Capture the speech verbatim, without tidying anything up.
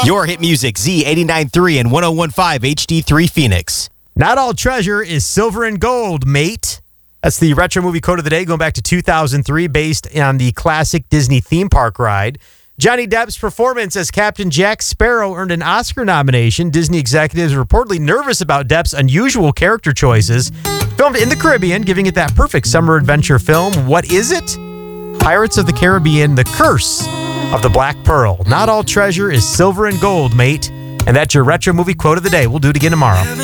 Your hit music, Z eighty-nine point three and one oh one point five H D three Phoenix. Not all treasure is silver and gold, mate. That's the retro movie quote of the day, going back to two thousand three, based on the classic Disney theme park ride. Johnny Depp's performance as Captain Jack Sparrow earned an Oscar nomination. Disney executives are reportedly nervous about Depp's unusual character choices. Filmed in the Caribbean, giving it that perfect summer adventure film. What is it? Pirates of the Caribbean, The Curse of the Black Pearl. Not all treasure is silver and gold, mate. And that's your retro movie quote of the day. We'll do it again tomorrow.